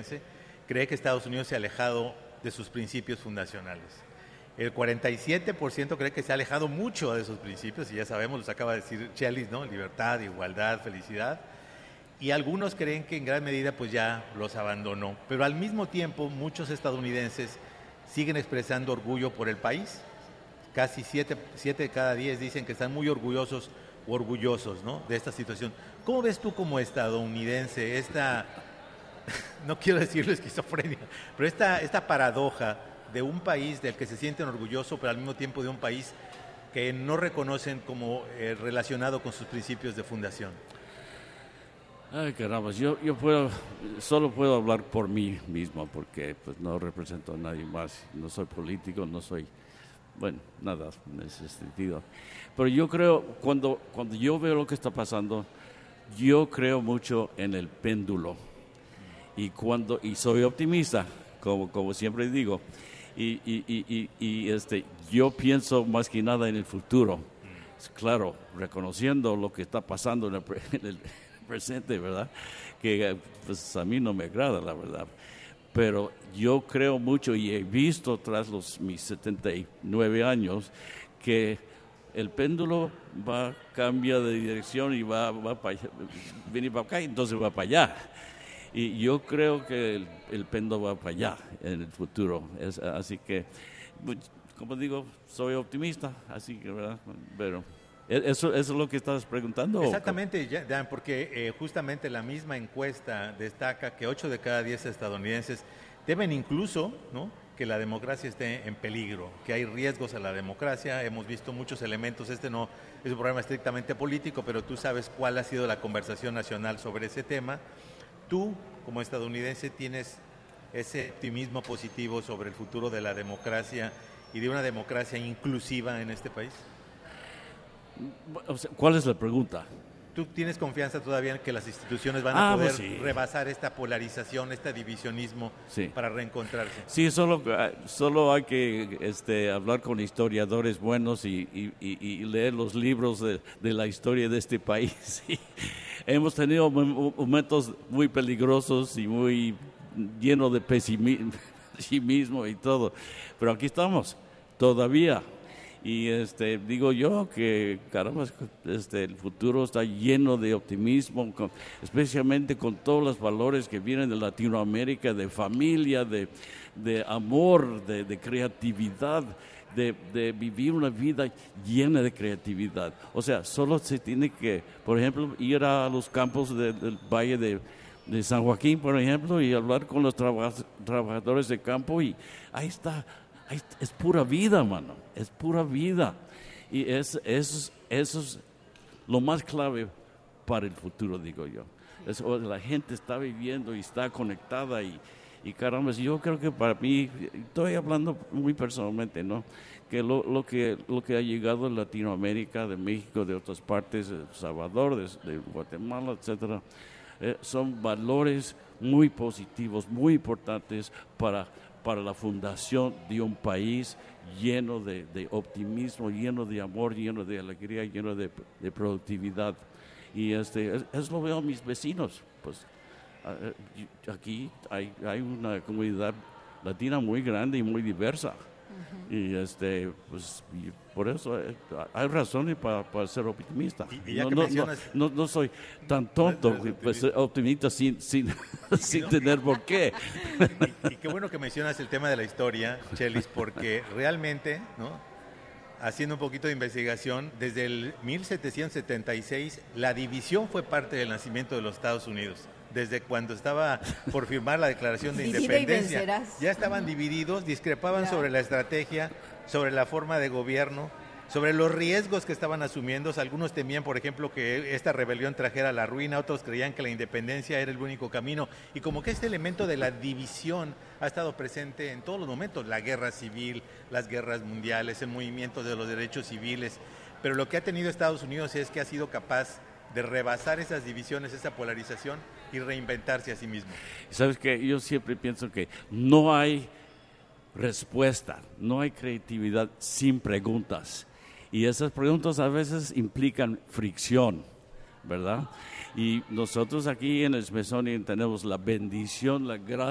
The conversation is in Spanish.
cree que Estados Unidos se ha alejado de sus principios fundacionales. El 47% cree que se ha alejado mucho de sus principios, y ya sabemos, los acaba de decir Chelis, ¿no? Libertad, igualdad, felicidad. Y algunos creen que en gran medida pues ya los abandonó. Pero al mismo tiempo, muchos estadounidenses siguen expresando orgullo por el país. Casi 7 de cada 10 dicen que están muy orgullosos o orgullosos, ¿no?, de esta situación. ¿Cómo ves tú como estadounidense esta, no quiero decirlo esquizofrenia, pero esta paradoja de un país del que se sienten orgullosos, pero al mismo tiempo de un país que no reconocen como relacionado con sus principios de fundación? Ay, caramba, yo solo puedo hablar por mí mismo, porque pues no represento a nadie más, no soy político, no soy, bueno, nada en ese sentido. Pero yo creo, cuando yo veo lo que está pasando, yo creo mucho en el péndulo, y soy optimista, como siempre digo, yo pienso más que nada en el futuro. Claro, reconociendo lo que está pasando en el presente, ¿verdad? Que pues a mí no me agrada, la verdad. Pero yo creo mucho, y he visto tras mis 79 años que el péndulo cambia de dirección y va para allá, viene para acá y entonces va para allá. Y yo creo que el péndulo va para allá en el futuro. Así que, como digo, soy optimista, así que, ¿verdad? Pero ¿eso es lo que estás preguntando? Exactamente, Dan, porque justamente la misma encuesta destaca que 8 de cada 10 estadounidenses temen incluso, ¿no?, que la democracia esté en peligro, que hay riesgos a la democracia. Hemos visto muchos elementos. Este no es un programa estrictamente político, pero tú sabes cuál ha sido la conversación nacional sobre ese tema. Tú, como estadounidense, tienes ese optimismo positivo sobre el futuro de la democracia y de una democracia inclusiva en este país. O sea, ¿cuál es la pregunta? ¿Tú tienes confianza todavía en que las instituciones van a poder rebasar esta polarización, este divisionismo, para reencontrarse? Sí, solo hay que hablar con historiadores buenos y leer los libros de la historia de este país. Hemos tenido momentos muy peligrosos y muy llenos de pesimismo y todo, pero aquí estamos todavía. Y digo yo que, caramba, el futuro está lleno de optimismo, especialmente con todos los valores que vienen de Latinoamérica, de familia, de amor, de creatividad, de vivir una vida llena de creatividad. O sea, solo se tiene que, por ejemplo, ir a los campos del Valle de San Joaquín, por ejemplo, y hablar con los trabajadores de campo, y ahí está. Es pura vida, mano, es pura vida. Y eso es lo más clave para el futuro, digo yo. La gente está viviendo y está conectada y caramba, yo creo que para mí, estoy hablando muy personalmente, ¿no?, que lo que ha llegado de Latinoamérica, de México, de otras partes, de El Salvador, de Guatemala, etcétera, son valores muy positivos, muy importantes para la fundación de un país lleno de optimismo, lleno de amor, lleno de alegría, lleno de productividad. Y eso lo veo a mis vecinos. Pues aquí hay una comunidad latina muy grande y muy diversa. Uh-huh. Y pues por eso hay razones para ser optimista. No soy tan tonto, pues, optimista sin tener por qué. Y qué bueno que mencionas el tema de la historia, Chelis, porque realmente, ¿no?, haciendo un poquito de investigación, desde el 1776 la división fue parte del nacimiento de los Estados Unidos. Desde cuando estaba por firmar la Declaración de Independencia, ya estaban divididos, discrepaban sobre la estrategia, sobre la forma de gobierno, sobre los riesgos que estaban asumiendo. Algunos temían, por ejemplo, que esta rebelión trajera la ruina, otros creían que la independencia era el único camino, y como que este elemento de la división ha estado presente en todos los momentos, la guerra civil, las guerras mundiales, el movimiento de los derechos civiles, pero lo que ha tenido Estados Unidos es que ha sido capaz de rebasar esas divisiones, esa polarización, y reinventarse a sí mismo. ¿Sabes qué? Yo siempre pienso que no hay respuesta, no hay creatividad sin preguntas. Y esas preguntas a veces implican fricción, ¿verdad? Y nosotros aquí en el Smithsonian tenemos la bendición, la gran